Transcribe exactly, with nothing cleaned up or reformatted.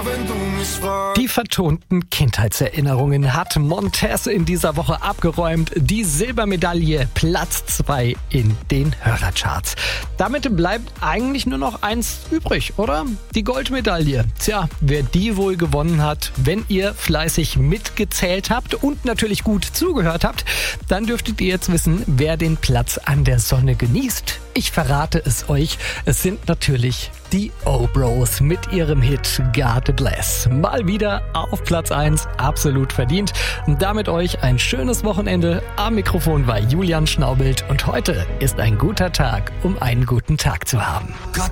wenn du mich fragst. Die vertonten Kindheitserinnerungen hat Montez in dieser Woche abgeräumt. Die Silbermedaille, Platz zwei in den Hörercharts. Damit bleibt eigentlich nur noch eins übrig, oder? Die Goldmedaille. Tja, wer die wohl gewonnen hat, wenn ihr fleißig mitgezählt habt und natürlich gut zugehört habt, dann dürftet ihr jetzt wissen, wer den Platz an der Sonne genießt. Ich verrate es euch, es sind natürlich die O-Bros mit ihrem Hit God Bless. Mal wieder auf Platz eins, absolut verdient. Und damit euch ein schönes Wochenende. Am Mikrofon war Julian Schnaubelt und heute ist ein guter Tag, um einen guten Tag zu haben. Gott